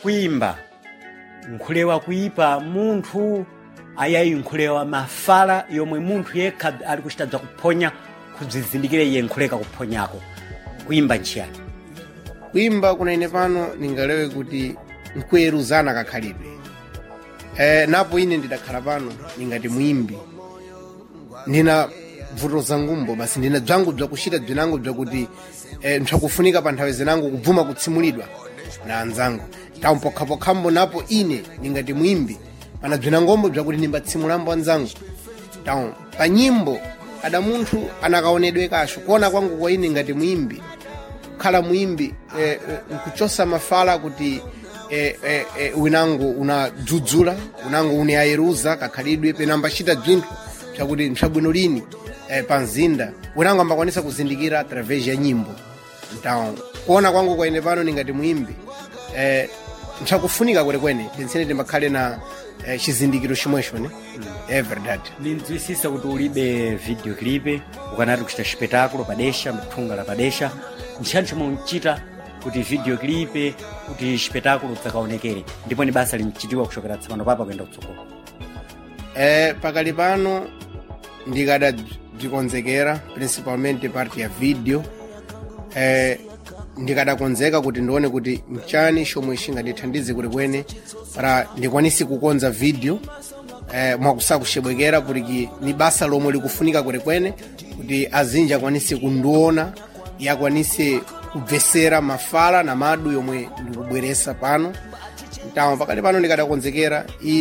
kuimba nkhulewa kuipa munthu ayayi nkhulewa mafala yomwe munthu yekha ali kuchitadza kuphonya kudzizindikire iye nkhuleka kuphonyako kuimba nchiyani kuimba kuna ine pano ningalewe kuti nkuyeruzana kakhalidwe napo ine ndidakhala pano ningati muimbi ndina vuto zangumbo basi ndina bzangu bzakuchita bzinango bzakuti nthakufunika pa nthawe zinango kubvuma kutsimulidwa na anzangu tampokhapo napo ine ningati muimbi pana bzinangombo bzakuti ndimbatsimulambo anzangu tawo pa nyimbo ada munthu anakaonedwe kasho kuona kwangu kwa ine ngati muimbi khala muimbi nkuchosa mafala kuti winango unadzudzula unango uneayeruza kakhalidwe penambachita bzinthu bzakuti mshabwino lini pa mzinda winango ambakwanisa kuzindikira através ya nyimbo ntawo kuona kwangu kwa ine pano ningati muimbi nchakufunika kwenekwene tinsene timbakhale na chizindikiro chimwecho ne verdade ninzwisisa kuti ulibe video clip ukanati kuchita espetáculo padesha mthunga la padesha nchani chomwe unchita kuti video clip kuti espetáculo dzakaonekere ndipo ni basa limchitiwa kuchokera tsopano papa kuenda kutsogolo pakali pano ndikada bzikonzekera principalmente parte ya video ndikadakonzeka kuti ndione kuti mchani chomwe chingadithandize kwenekwene para ndikwanise kukonza video mwakusakushebwekera kuti ni basa lomwe likufunika kwenekwene kuti azinji akwanise kundiona yakwanise kubvesera mafala na madu yomwe ndikubweresa pano ntawo pakati pano ndikadakonzekera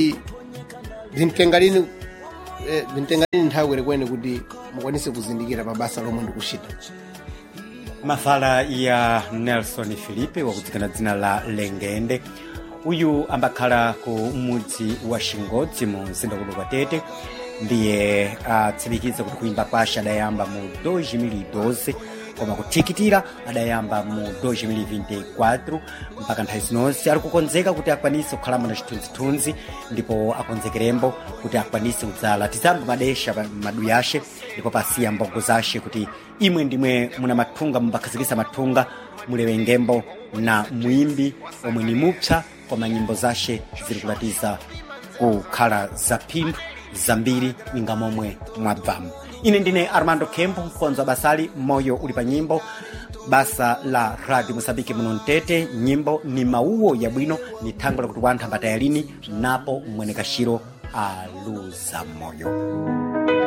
vintengalini nthawi kwenekwene kuti mukwanise kuzindikira pa basa lomwe ndikuchita mafala ya Nelson Filipe wakudzikana dzina la Lengende uyu ambakhala ku mudzi wa Xingodzi mu mzinda kuno kwa Tete ndiye atsimikiza kuti kuimba kwashe adayamba mu 2012 koma kuthikitira adayamba mu 2024 mpaka nthawi zinonse ari kukonzeka kuti akwanise kukhalamo na chithunzithunzi ndipo akonzekerembo kuti akwanise kudzala tizambo madesha madu yashe ndipo pasiya mbongo zashe kuti imwe ndimwe muna mathunga mumbakhazikisa mathunga mulewengembo na muimbi omwe ni mupsa koma nyimbo zashe ziri kulatiza kukhala zaphindu zambiri ninga momwe mwabvamu ine ndine Armando Kempo mkonzo basali moyo uli pa nyimbo basa la Radio Mozambique muno Mtete nyimbo ni mauwo ya bwino ni thango la kuti wanthu ambatayalini napo mwene kashiro aluza moyo